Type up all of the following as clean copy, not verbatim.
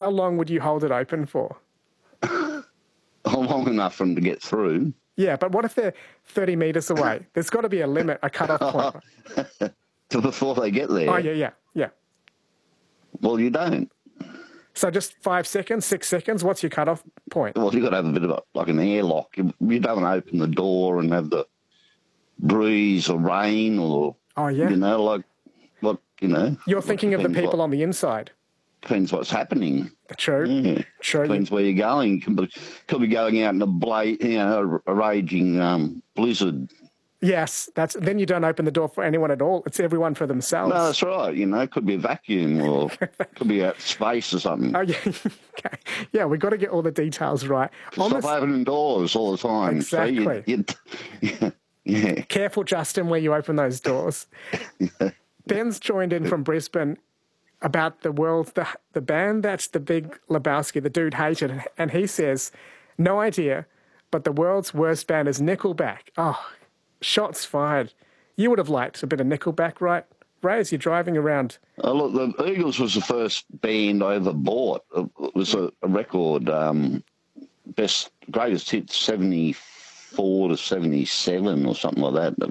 how long would you hold it open for? Long enough for them to get through. Yeah, but what if they're 30 metres away? There's got to be a limit, a cut-off point. Before they get there. Oh, yeah. Well, you don't. So just 5 seconds, 6 seconds, what's your cut-off point? Well, you've got to have a bit of like an airlock. You don't want to open the door and have the breeze or rain or, You're thinking of the people on the inside. Depends what's happening. True. Yeah. True. Depends where you're going. Could be going out in a raging blizzard. Yes, then you don't open the door for anyone at all. It's everyone for themselves. No, that's right. It could be a vacuum or could be out space or something. Oh, yeah. Okay. Yeah, we've got to get all the details right. Stop opening doors all the time. Exactly. Yeah. Careful, Justin, where you open those doors. Yeah. Ben's joined in from Brisbane about the band that's the Big Lebowski, the dude hated, and he says, no idea, but the world's worst band is Nickelback. Oh, shots fired. You would have liked a bit of Nickelback, right, Ray, as you're driving around? Oh, look, the Eagles was the first band I ever bought. It was a record, greatest hits, 74 to 77 or something like that.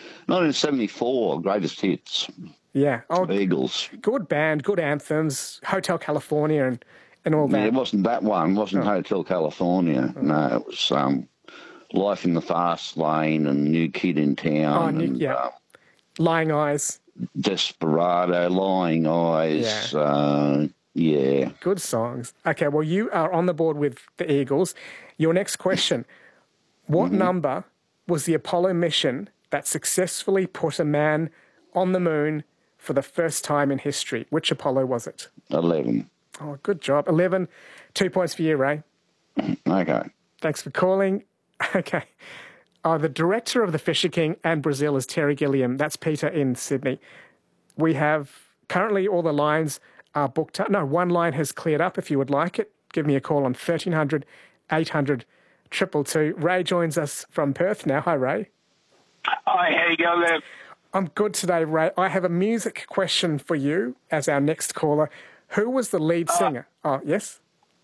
1974, greatest hits. Yeah. Oh, Eagles. Good band, good anthems, Hotel California and all that. Yeah, it wasn't that one. It wasn't Hotel California. No, it was Life in the Fast Lane and New Kid in Town. Lying Eyes. Desperado, Lying Eyes. Yeah. Good songs. Okay, well, you are on the board with the Eagles. Your next question. What number was the Apollo mission that successfully put a man on the moon for the first time in history? Which Apollo was it? 11. Oh, good job. 11. 2 points for you, Ray. Okay. Thanks for calling. Okay. The director of The Fisher King and Brazil is Terry Gilliam. That's Peter in Sydney. We have currently all the lines are booked up. No, one line has cleared up if you would like it. Give me a call on 1300 800 222. Ray joins us from Perth now. Hi, Ray. Hi, how you going there? I'm good today, Ray. I have a music question for you as our next caller. Who was the lead singer? Yes?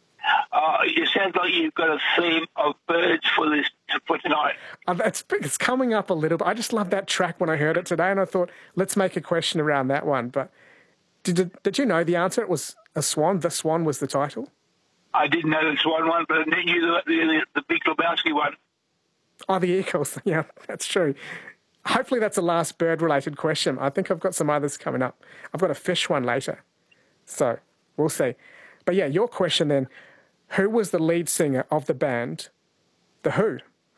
It sounds like you've got a theme of birds for tonight. It's coming up a little bit. I just loved that track when I heard it today, and I thought, let's make a question around that one. But did you know the answer? It was a swan. The Swan was the title. I didn't know the Swan one, but I knew the Big Lebowski one. Oh, the Eagles. Yeah, that's true. Hopefully that's the last bird-related question. I think I've got some others coming up. I've got a fish one later. So we'll see. But yeah, your question then, who was the lead singer of the band The Who?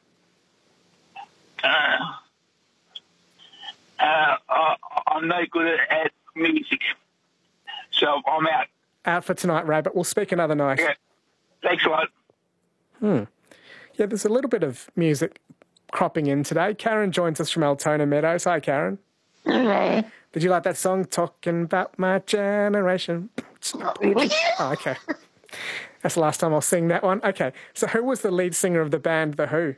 I'm no good at music, so I'm out. Out for tonight, Ray, but we'll speak another night. Yeah. Thanks a lot. Yeah, there's a little bit of music cropping in today. Karen joins us from Altona Meadows. Hi, Karen. Hello. Did you like that song, Talking About My Generation? Not really. Oh, okay. That's the last time I'll sing that one. Okay, so who was the lead singer of the band The Who?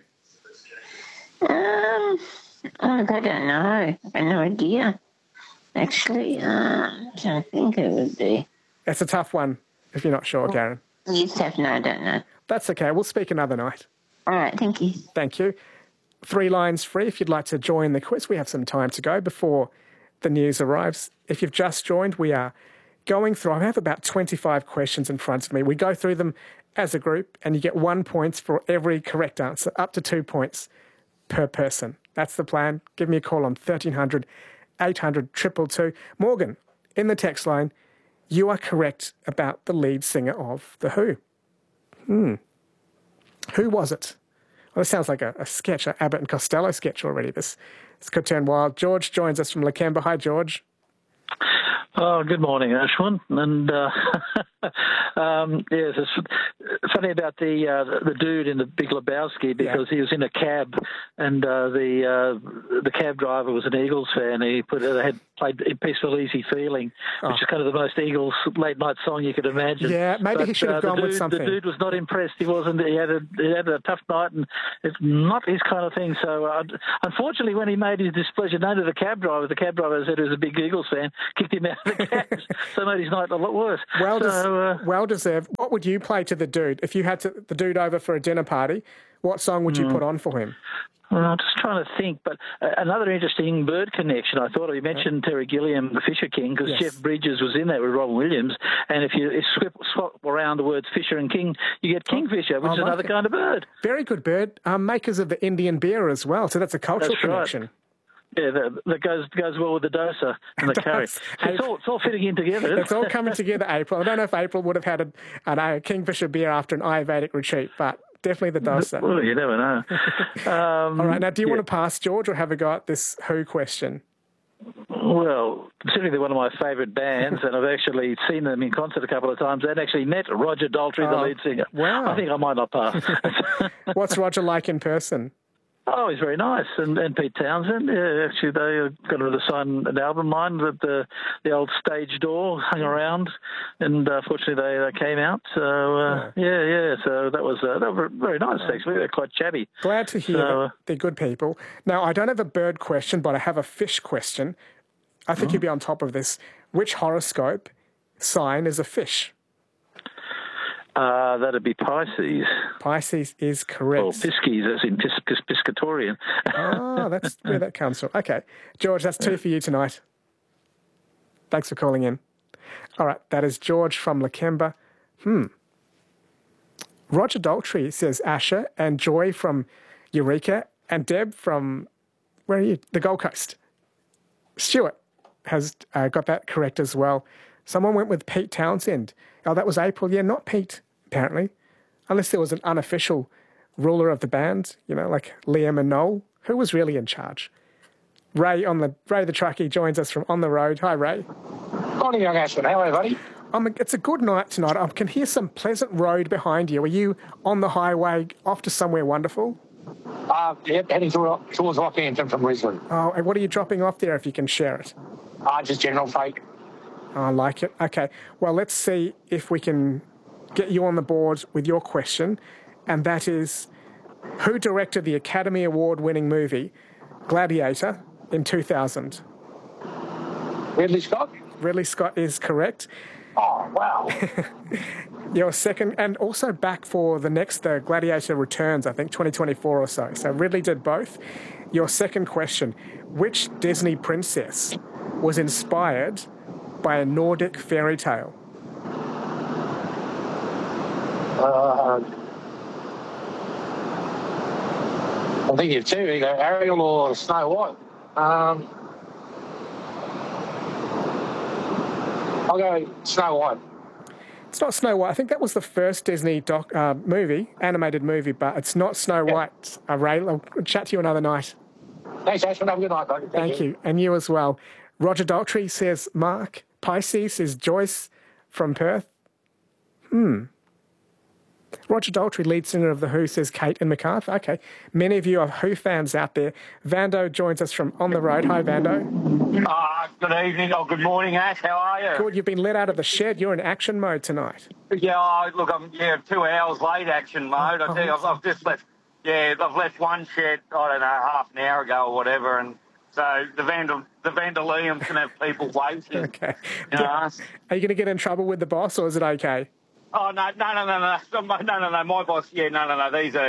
I don't know. I have no idea. Actually, I don't think it would be. It's a tough one, if you're not sure, Karen. Yes, no, I don't know. That's okay. We'll speak another night. All right, thank you. Thank you. 3 lines free if you'd like to join the quiz. We have some time to go before the news arrives. If you've just joined, we are going through. I have about 25 questions in front of me. We go through them as a group, and you get 1 point for every correct answer, up to 2 points per person. That's the plan. Give me a call on 1300 800 222. Morgan, in the text line, you are correct about the lead singer of The Who. Who was it? Well, this sounds like a sketch, an Abbott and Costello sketch already. This could turn wild. George joins us from Lakemba. Hi, George. Oh, good morning, Ashwin. And yes, it's funny me about the dude in The Big Lebowski, because he was in a cab, and the cab driver was an Eagles fan. They had played Peaceful Easy Feeling, which is kind of the most Eagles late night song you could imagine. Yeah, maybe he should have gone with something. The dude was not impressed. He wasn't. He had a tough night, and it's not his kind of thing. So unfortunately, when he made his displeasure known to the cab driver said he was a big Eagles fan, kicked him out of the cab, so made his night a lot worse. Well deserved. What would you play to the dude if you had the dude over for a dinner party? What song would you put on for him? Well, I'm just trying to think, but another interesting bird connection. I thought you mentioned Terry Gilliam, the Fisher King, because Jeff Bridges was in there with Robin Williams, and if you swap around the words Fisher and King, you get Kingfisher, which is another kind of bird. Very good bird. Makers of the Indian beer as well, so that's a cultural connection. Right. Yeah, that goes well with the dosa and the curry. It's all fitting in together. It's all coming together, April. I don't know if April would have had a Kingfisher beer after an Ayurvedic retreat, but definitely the dosa. Well, you never know. All right, now do you want to pass, George, or have a go at this Who question? Well, considering they're one of my favourite bands, and I've actually seen them in concert a couple of times, and actually met Roger Daltrey, the lead singer. Wow. I think I might not pass. What's Roger like in person? Oh, he's very nice. And Pete Townsend, actually they got to sign an album line that the old Stage Door hung around, and fortunately they came out. So, so they were very nice, actually. They're quite chatty. Glad to hear that they're good people. Now, I don't have a bird question, but I have a fish question. I think you'd be on top of this. Which horoscope sign is a fish? That'd be Pisces. Pisces is correct. Or Pisces, as in Piscatorian. That's where that comes from. Okay. George, that's 2 for you tonight. Thanks for calling in. All right, that is George from Lakemba. Roger Daltrey says Asher, and Joy from Eureka, and Deb from, where are you? The Gold Coast. Stuart has got that correct as well. Someone went with Pete Townsend. Oh, that was April. Yeah, not Pete, apparently. Unless there was an unofficial ruler of the band, like Liam and Noel. Who was really in charge? Ray the truckie joins us from On the Road. Hi, Ray. Morning, young Ashton. How are you, buddy? It's a good night tonight. I can hear some pleasant road behind you. Are you on the highway off to somewhere wonderful? Yep, heading towards Rockhampton from Risley. Oh, and what are you dropping off there, if you can share it? Just general freight. I like it. Okay, well, let's see if we can get you on the board with your question, and that is, who directed the Academy Award-winning movie Gladiator in 2000? Ridley Scott? Ridley Scott is correct. Oh, wow. Your second, and also back for the next Gladiator Returns, I think, 2024 or so. So Ridley did both. Your second question, which Disney princess was inspired by a Nordic fairy tale? I'm thinking of two, either Ariel or Snow White. I'll go Snow White. It's not Snow White. I think that was the first Disney animated movie, but it's not Snow White. Ray, I'll chat to you another night. Thanks, Ashton. Have a good night, buddy. Thank you. And you as well. Roger Daltrey says Mark. Pisces is Joyce from Perth. Roger Daltrey, lead singer of The Who, says Kate and MacArthur. Okay. Many of you are Who fans out there. Vando joins us from On the Road. Hi, Vando. Good evening or good morning, Ash. How are you? Good. You've been let out of the shed. You're in action mode tonight. Yeah, look, I'm 2 hours late action mode. I tell you, I've just left. Yeah, I've left one shed, I don't know, half an hour ago or whatever, and so the Vandalium can have people waiting. Okay. Are you going to get in trouble with the boss, or is it okay? Oh, no. My boss, no.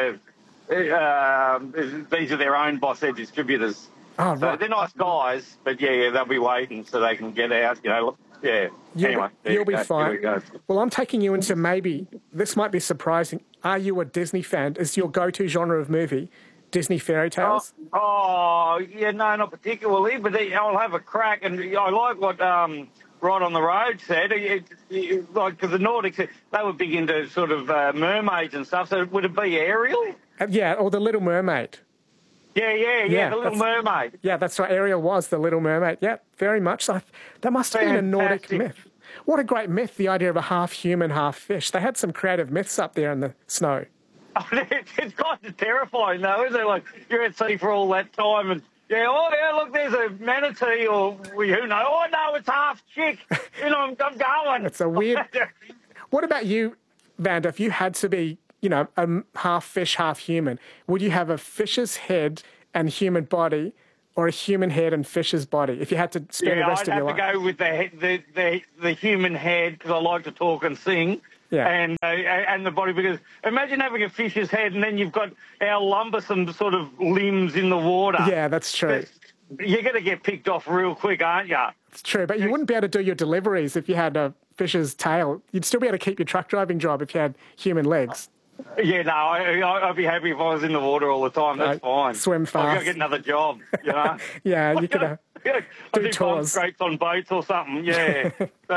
These are their own boss, they're distributors. Oh, right. So they're nice guys, but they'll be waiting so they can get out, Yeah. You'll be fine. Well, I'm taking you into this might be surprising. Are you a Disney fan? Is your go-to genre of movie Disney fairy tales? No, not particularly, but I'll have a crack. And I like what Right on the Road said, because the Nordics, they were big into sort of mermaids and stuff, so would it be Ariel? Or The Little Mermaid. Yeah, The Little Mermaid. Yeah, that's right. Ariel was The Little Mermaid. Yeah, very much so. That must have been a Nordic myth. What a great myth, the idea of a half human, half fish. They had some creative myths up there in the snow. It's kind of terrifying, though, isn't it? Like, you're at sea for all that time and, look, there's a manatee or who knows. Oh, no, it's half chick. I'm going. It's a weird... What about you, Vanda? If you had to be, a half fish, half human, would you have a fish's head and human body or a human head and fish's body if you had to spend the rest of your life? I'd have to go with the human head because I like to talk and sing. Yeah. And the body, because imagine having a fish's head and then you've got our lumbersome sort of limbs in the water. Yeah, that's true. You're going to get picked off real quick, aren't you? It's true, but you wouldn't be able to do your deliveries if you had a fish's tail. You'd still be able to keep your truck driving job if you had human legs. Yeah, no, I'd be happy if I was in the water all the time. That's fine. Swim fast. I've got to get another job, Yeah, you could do tours. Scrapes on boats or something, yeah.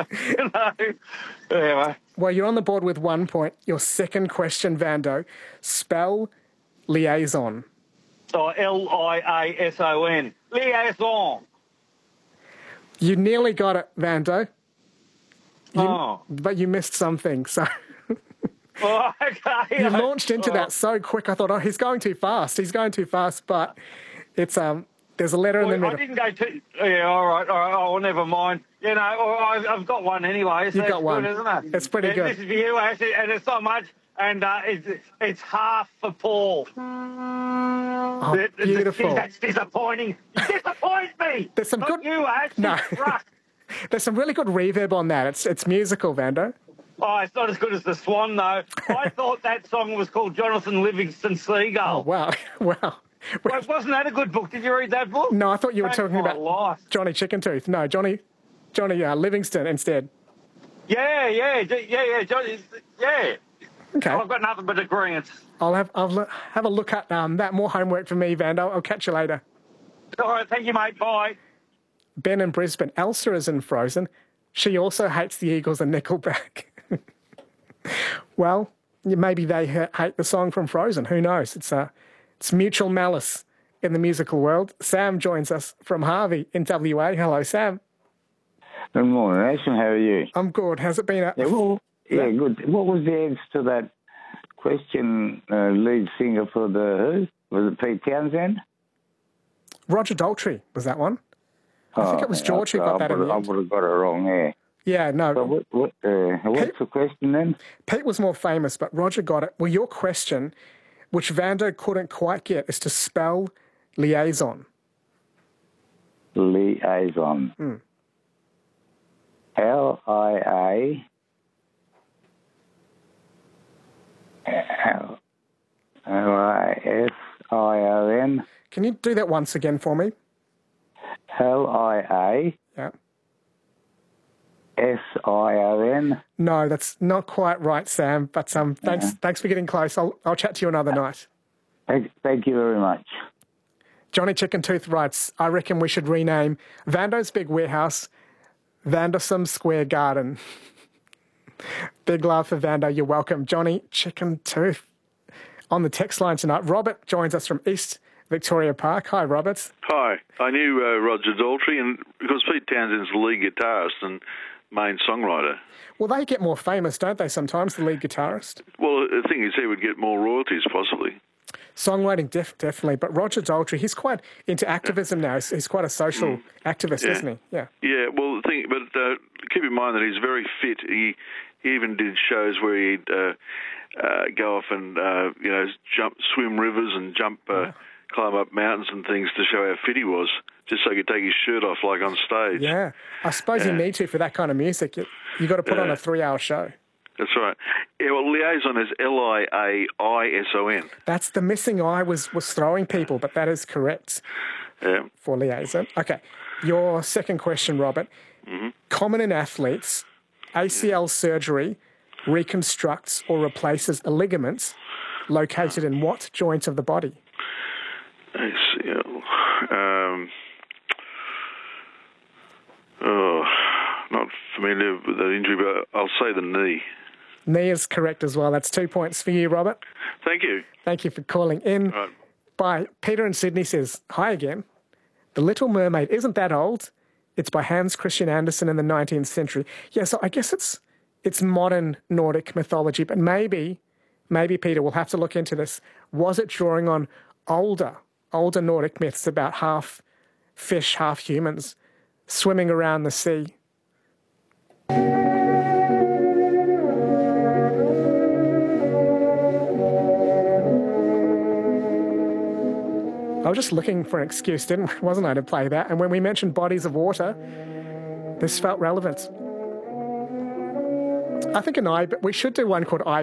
Anyway. Well, you're on the board with 1 point. Your second question, Vando. Spell liaison. So Liason. Liaison. You nearly got it, Vando. But you missed something, so... Oh, okay. You launched into that so quick. I thought, he's going too fast. He's going too fast, but it's there's a letter in the middle. I didn't go too... Yeah, all right. Oh, never mind. I've got one anyway. So You've got one. Good, isn't it? It's pretty good. This is for you, Ash, and it's not much, and it's half for Paul. Oh, beautiful. That's disappointing. You disappoint me. There's some not good... you, Ash. No. There's some really good reverb on that. It's musical, Vando. Oh, it's not as good as The Swan, though. I thought that song was called Jonathan Livingston Seagull. Oh, wow. Wow. Wait, wasn't that a good book? Did you read that book? No, I thought you were talking about Johnny Chickentooth. No, Johnny Livingston instead. Yeah, Johnny, yeah. Okay. I've got nothing but agreements. I'll have a look at that. More homework for me, Vando. I'll catch you later. All right, thank you, mate. Bye. Ben in Brisbane. Elsa is in Frozen. She also hates the Eagles and Nickelback. Well, maybe they hate the song from Frozen. Who knows? It's mutual malice in the musical world. Sam joins us from Harvey in WA. Hello, Sam. Good morning, Ashton. How are you? I'm good. How's it been? Good. What was the answer to that question, lead singer for the Who? Was it Pete Townsend? Roger Daltrey was that one. I think it was George who got that in the I end. would have got it wrong there. Yeah, no. So what's the question then? Pete was more famous, but Roger got it. Well, your question, which Vando couldn't quite get, is to spell liaison. Liaison. Liaison. Can you do that once again for me? Liason. No, that's not quite right, Sam. But thanks for getting close. I'll chat to you another night. Thank you very much. Johnny Chickentooth writes, I reckon we should rename Vando's Big Warehouse Vandersome Square Garden. Big love for Vando. You're welcome. Johnny Chickentooth on the text line tonight. Robert joins us from East Victoria Park. Hi, Robert. Hi. I knew Roger Daltrey, and because Pete Townsend's the lead guitarist and main songwriter. Well, they get more famous, don't they, sometimes, the lead guitarist? Well, the thing is he would get more royalties, possibly. Songwriting, definitely. But Roger Daltrey, he's quite into activism now. He's quite a social activist, isn't he? Yeah. Yeah, well, keep in mind that he's very fit. He even did shows where he'd go off and, swim rivers and climb up mountains and things to show how fit he was, just so he could take his shirt off, like on stage. Yeah. I suppose you need to for that kind of music. You've got to put on a 3-hour show. That's right. Yeah, well, liaison is Liaison. That's the missing I was throwing people, but that is correct for liaison. Okay. Your second question, Robert. Mm-hmm. Common in athletes, ACL surgery reconstructs or replaces a ligament located in what joint of the body? ACL. Not familiar with that injury, but I'll say the knee. Knee is correct as well. That's 2 points for you, Robert. Thank you. Thank you for calling in. Right. Peter in Sydney says, hi again. The Little Mermaid isn't that old. It's by Hans Christian Andersen in the 19th century. Yeah, so I guess it's modern Nordic mythology, but maybe, Peter, we'll have to look into this. Was it drawing on older Nordic myths about half fish, half humans swimming around the sea? I was just looking for an excuse, wasn't I, to play that? And when we mentioned bodies of water, this felt relevant. I think we should do one called